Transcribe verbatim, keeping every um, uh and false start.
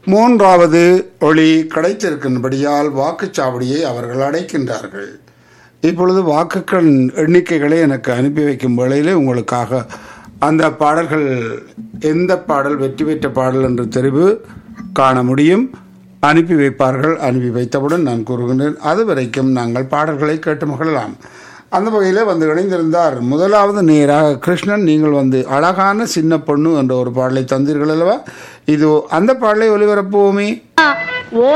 மூன்றாவது ஒளி கிடைத்திருக்கின்றபடியால் வாக்குச்சாவடியை அவர்கள் அடைக்கின்றார்கள். இப்பொழுது வாக்குகள் எண்ணிக்கைகளை எனக்கு அனுப்பி வைக்கும் வேளையிலே உங்களுக்காக அந்த பாடல்கள் எந்த பாடல் வெற்றி பெற்ற பாடல் என்று தெரிவு காண முடியும். அனுப்பி வைப்பார்கள். அனுப்பி வைத்தவுடன் நான் கூறுகின்றேன். அது வரைக்கும் நாங்கள் பாடல்களை கேட்டு மகிழலாம். அந்த வகையில் வந்து இணைந்திருந்தார் முதலாவது நேராக கிருஷ்ணன். நீங்கள் வந்து அழகான சின்ன பொண்ணு என்ற ஒரு பாடலை தந்தீர்கள் அல்லவா? இது அந்த பாடலை ஒளிபரப்புவோமே.